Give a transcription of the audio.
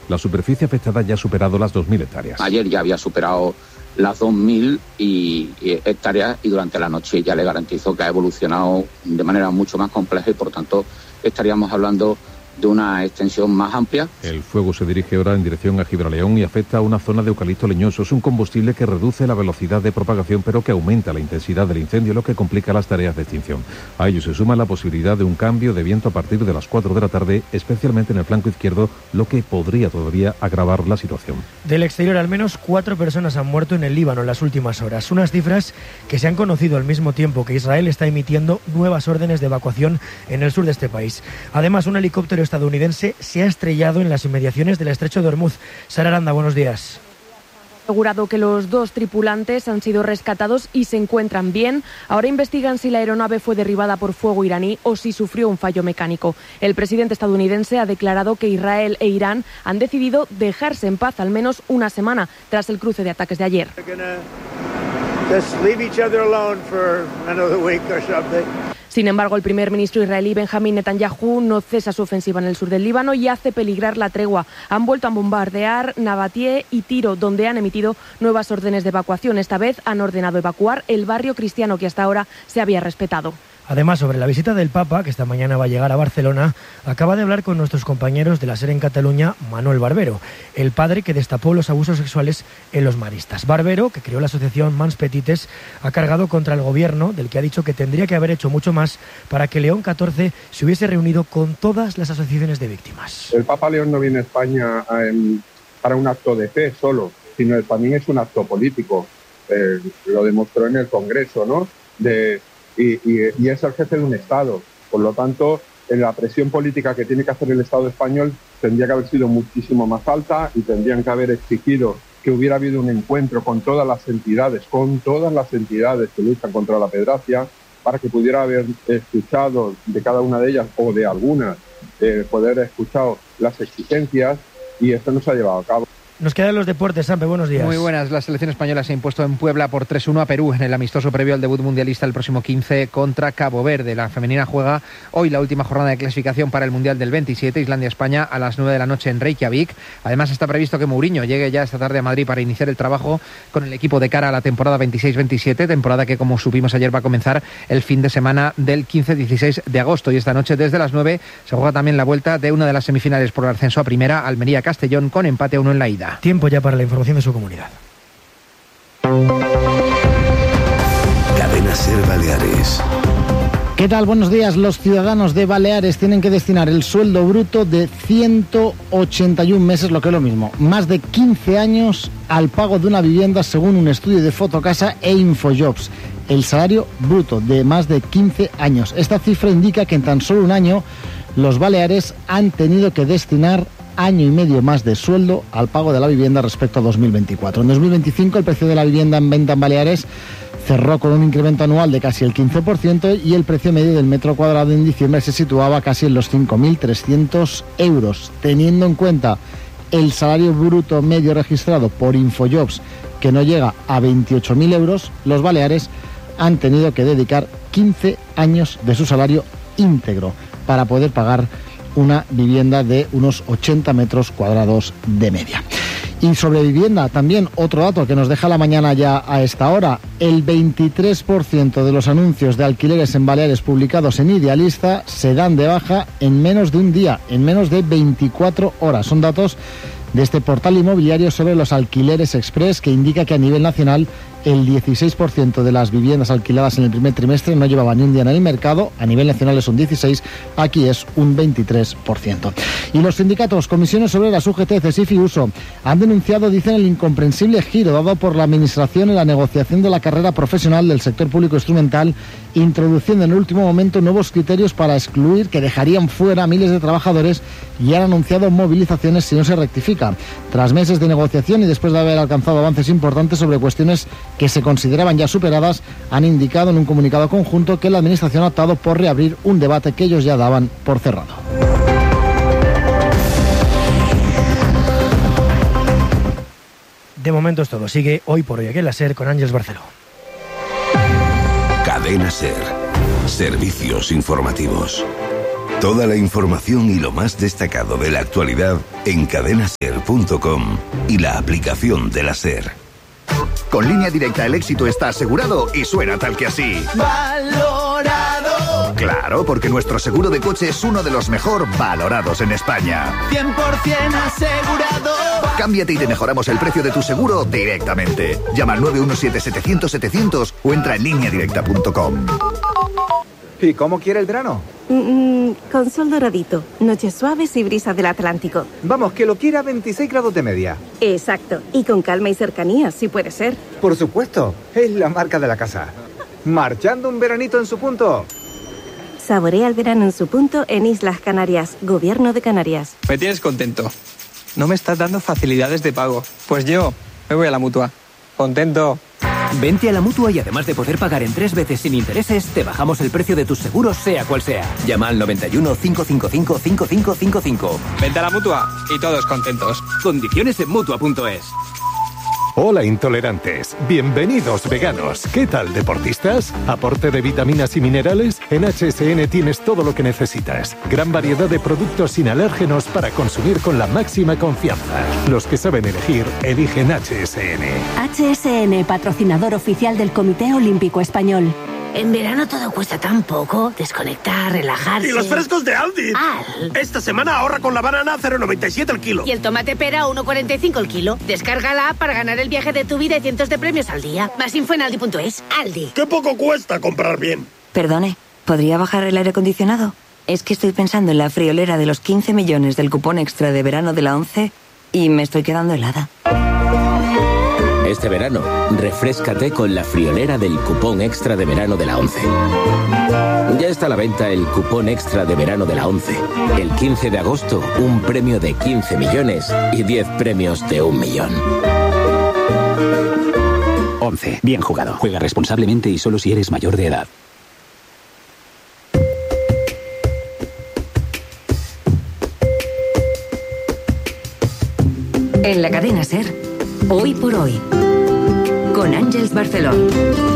La superficie afectada ya ha superado las 2.000 hectáreas. Ayer ya había superado las 2.000 hectáreas y durante la noche ya le garantizo que ha evolucionado de manera mucho más compleja y por tanto estaríamos hablando de una extensión más amplia. El fuego se dirige ahora en dirección a Gibraleón y afecta a una zona de eucalipto leñoso. Es un combustible que reduce la velocidad de propagación, pero que aumenta la intensidad del incendio, lo que complica las tareas de extinción. A ello se suma la posibilidad de un cambio de viento a partir de las 4 de la tarde, especialmente en el flanco izquierdo, lo que podría todavía agravar la situación. Del exterior, al menos 4 personas han muerto en el Líbano en las últimas horas. Unas cifras que se han conocido al mismo tiempo que Israel está emitiendo nuevas órdenes de evacuación en el sur de este país. Además, un helicóptero estadounidense se ha estrellado en las inmediaciones del estrecho de Hormuz. Sara Aranda, buenos días. Asegurado que los 2 tripulantes han sido rescatados y se encuentran bien. Ahora investigan si la aeronave fue derribada por fuego iraní o si sufrió un fallo mecánico. El presidente estadounidense ha declarado que Israel e Irán han decidido dejarse en paz al menos una semana tras el cruce de ataques de ayer. Sin embargo, el primer ministro israelí Benjamín Netanyahu no cesa su ofensiva en el sur del Líbano y hace peligrar la tregua. Han vuelto a bombardear Nabatie y Tiro, donde han emitido nuevas órdenes de evacuación. Esta vez han ordenado evacuar el barrio cristiano que hasta ahora se había respetado. Además, sobre la visita del Papa, que esta mañana va a llegar a Barcelona, acaba de hablar con nuestros compañeros de la SER en Cataluña, Manuel Barbero, el padre que destapó los abusos sexuales en los maristas. Barbero, que creó la asociación Mans Petites, ha cargado contra el gobierno, del que ha dicho que tendría que haber hecho mucho más para que León XIV se hubiese reunido con todas las asociaciones de víctimas. El Papa León no viene a España para un acto de fe solo, sino también es un acto político. Lo demostró en el Congreso, ¿no? Y es el jefe de un Estado. Por lo tanto, la presión política que tiene que hacer el Estado español tendría que haber sido muchísimo más alta y tendrían que haber exigido que hubiera habido un encuentro con todas las entidades que luchan contra la pederastia, para que pudiera haber escuchado de cada una de ellas o de algunas, poder escuchar las exigencias, y esto no se ha llevado a cabo. Nos quedan los deportes, Sampe, buenos días. Muy buenas. La selección española se ha impuesto en Puebla por 3-1 a Perú en el amistoso previo al debut mundialista el próximo 15 contra Cabo Verde. La femenina juega hoy la última jornada de clasificación para el Mundial del 27, Islandia-España, a las 9 de la noche en Reykjavik. Además, está previsto que Mourinho llegue ya esta tarde a Madrid para iniciar el trabajo con el equipo de cara a la temporada 26-27, temporada que, como supimos ayer, va a comenzar el fin de semana del 15-16 de agosto. Y esta noche, desde las 9, se juega también la vuelta de una de las semifinales por el ascenso a primera, Almería-Castellón, con empate a 1 en la ida. Tiempo ya para la información de su comunidad. Cadena SER Baleares. ¿Qué tal? Buenos días. Los ciudadanos de Baleares tienen que destinar el sueldo bruto de 181 meses, lo que es lo mismo, más de 15 años al pago de una vivienda, según un estudio de Fotocasa e Infojobs. El salario bruto de más de 15 años. Esta cifra indica que en tan solo un año los baleares han tenido que destinar año y medio más de sueldo al pago de la vivienda respecto a 2024. En 2025 el precio de la vivienda en venta en Baleares cerró con un incremento anual de casi el 15% y el precio medio del metro cuadrado en diciembre se situaba casi en los 5.300 euros. Teniendo en cuenta el salario bruto medio registrado por Infojobs, que no llega a 28.000 euros, los baleares han tenido que dedicar 15 años de su salario íntegro para poder pagar una vivienda de unos 80 metros cuadrados de media. Y sobre vivienda, también otro dato que nos deja la mañana ya a esta hora: el 23% de los anuncios de alquileres en Baleares publicados en Idealista se dan de baja en menos de un día, en menos de 24 horas. Son datos de este portal inmobiliario sobre los alquileres express, que indica que a nivel nacional el 16% de las viviendas alquiladas en el primer trimestre no llevaba ni un día en el mercado. A nivel nacional es un 16%, aquí es un 23%. Y los sindicatos, comisiones obreras, UGT, CESIF y USO, han denunciado, dicen, el incomprensible giro dado por la Administración en la negociación de la carrera profesional del sector público instrumental, introduciendo en el último momento nuevos criterios para excluir, que dejarían fuera a miles de trabajadores, y han anunciado movilizaciones si no se rectifica. Tras meses de negociación y después de haber alcanzado avances importantes sobre cuestiones que se consideraban ya superadas, han indicado en un comunicado conjunto que la Administración ha optado por reabrir un debate que ellos ya daban por cerrado. De momento es todo. Sigue Hoy por Hoy aquí en la SER con Ángeles Barceló. Cadena SER. Servicios informativos. Toda la información y lo más destacado de la actualidad en cadenaser.com y la aplicación de la SER. Con Línea Directa el éxito está asegurado y suena tal que así. ¡Valorado! Claro, porque nuestro seguro de coche es uno de los mejor valorados en España. 100% asegurado. Cámbiate y te mejoramos el precio de tu seguro directamente. Llama al 917-700-700 o entra en lineadirecta.com. ¿Y cómo quiere el verano? Con sol doradito, noches suaves y brisas del Atlántico. Vamos, que lo quiera a 26 grados de media. Exacto, y con calma y cercanía, si puede ser. Por supuesto, es la marca de la casa. Marchando un veranito en su punto. Saborea el verano en su punto en Islas Canarias, Gobierno de Canarias. Me tienes contento. No me estás dando facilidades de pago. Pues yo me voy a la Mutua. Contento. Vente a la Mutua y además de poder pagar en 3 veces sin intereses, te bajamos el precio de tus seguros sea cual sea. Llama al 91 555 5555. Vente a la Mutua y todos contentos. Condiciones en Mutua.es. Hola intolerantes, bienvenidos veganos. ¿Qué tal deportistas? ¿Aporte de vitaminas y minerales? En HSN tienes todo lo que necesitas. Gran variedad de productos sin alérgenos para consumir con la máxima confianza. Los que saben elegir, eligen HSN. HSN, patrocinador oficial del Comité Olímpico Español. En verano todo cuesta tan poco. Desconectar, relajarse. ¡Y los frescos de Aldi! ¡Al! Esta semana ahorra con la banana 0,97 el kilo. Y el tomate pera 1,45 el kilo. Descarga la app para ganar el viaje de tu vida y cientos de premios al día. Más info en aldi.es. Aldi. ¡Qué poco cuesta comprar bien! Perdone, ¿podría bajar el aire acondicionado? Es que estoy pensando en la friolera de los 15 millones del cupón extra de verano de la 11 y me estoy quedando helada. Este verano, refréscate con la friolera del cupón extra de verano de la 11. Ya está a la venta el cupón extra de verano de la 11. El 15 de agosto, un premio de 15 millones y 10 premios de 1 millón. 11. Bien jugado. Juega responsablemente y solo si eres mayor de edad. En la cadena SER, Hoy por Hoy, con Ángeles Barceló.